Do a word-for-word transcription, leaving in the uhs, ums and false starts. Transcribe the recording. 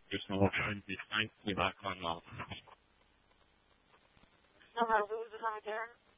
Dus nog een die schijnt die waar kan laten. Nou, maar hoe is het aan het her?